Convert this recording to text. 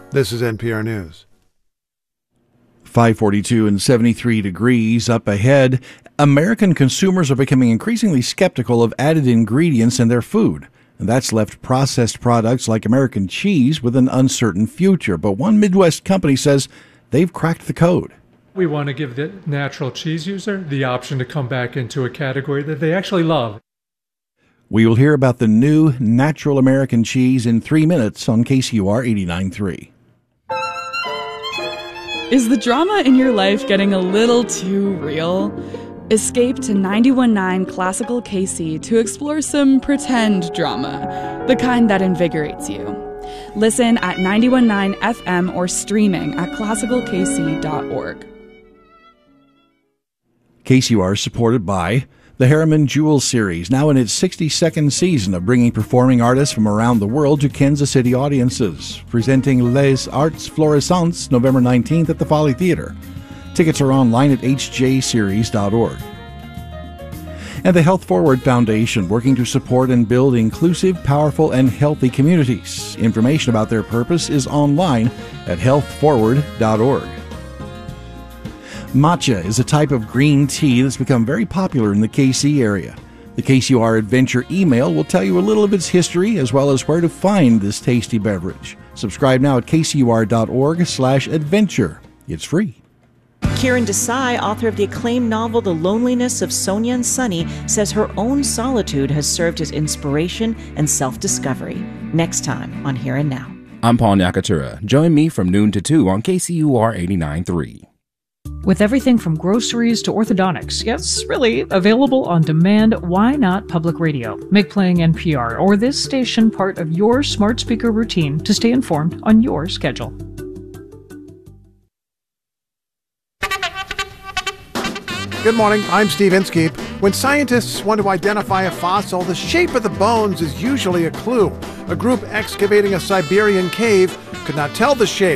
This is NPR News. 542 and 73 degrees up ahead. American consumers are becoming increasingly skeptical of added ingredients in their food. And that's left processed products like American cheese with an uncertain future. But one Midwest company says they've cracked the code. We want to give the natural cheese user the option to come back into a category that they actually love. We will hear about the new natural American cheese in 3 minutes on KCUR 89.3. Is the drama in your life getting a little too real? Escape to 91.9 Classical KC to explore some pretend drama, the kind that invigorates you. Listen at 91.9 FM or streaming at classicalkc.org. KCUR is supported by the Harriman Jewel Series, now in its 62nd season of bringing performing artists from around the world to Kansas City audiences, presenting Les Arts Florissants November 19th at the Folly Theater. Tickets are online at hjseries.org. And the Health Forward Foundation, working to support and build inclusive, powerful, and healthy communities. Information about their purpose is online at healthforward.org. Matcha is a type of green tea that's become very popular in the KC area. The KCUR Adventure email will tell you a little of its history as well as where to find this tasty beverage. Subscribe now at kcur.org/adventure. It's free. Kiran Desai, author of the acclaimed novel The Loneliness of Sonia and Sunny, says her own solitude has served as inspiration and self-discovery. Next time on Here and Now. I'm Paul Nakatura. Join me from noon to 2 on KCUR 89.3. With everything from groceries to orthodontics, yes, really, available on demand, why not public radio? Make playing NPR or this station part of your smart speaker routine to stay informed on your schedule. Good morning, I'm Steve Inskeep. When scientists want to identify a fossil, the shape of the bones is usually a clue. A group excavating a Siberian cave could not tell the shape